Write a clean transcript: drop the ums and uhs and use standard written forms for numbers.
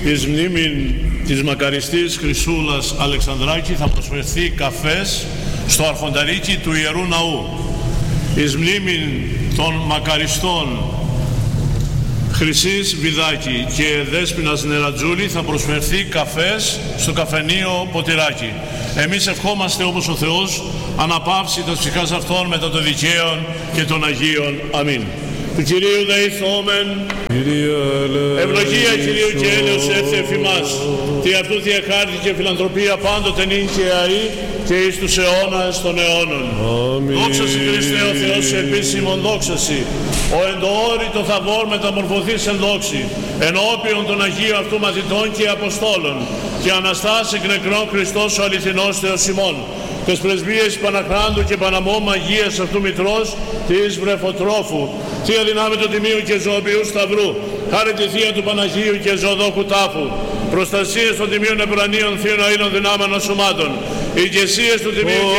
εις μνήμην της μακαριστής Χρυσούλας Αλεξανδράκη θα προσφερθεί καφές στο αρχονταρίκι του Ιερού Ναού. Εις μνήμην των μακαριστών Χρυσής Βιδάκη και Δέσποινας Νερατζούλη θα προσφερθεί καφές στο καφενείο Ποτηράκι. Εμείς ευχόμαστε όπως ο Θεός αναπαύσει τα ψυχάς αυτών μετά των δικαίων και των Αγίων. Αμήν. Του Κυρίου δεηθόμεν, ευλογία Κυρίου και έλεος έρθε εφημάς, τι αυτού διαχάρτη και φιλανθρωπία πάντοτε νυν και αεί και εις τους αιώνας των αιώνων. Δόξαση Χριστέ ο Θεός επίσημον δόξαση, ο εν το όρη το θαβόρ μεταμορφωθείς εν δόξη, ενώπιον των Αγίων αυτού μαθητών και Αποστόλων, και Αναστάς εκ νεκρών Χριστός ο αληθινός Θεός ημών, τες πρεσβείες Παναχράντου και Παναμόμ Αγίας αυτού Μητρός της Βρεφοτρόφου, Θεία δυνάμει του Τιμίου και Ζωοποιού Σταυρού, χάρη τη Θεία του Παναγίου και Ζωοδόχου Τάφου, προστασίες των Τιμίων Επουρανίων Θείων Αΐνων δυνάμεων σωμάτων, ηγεσίες του Τιμίου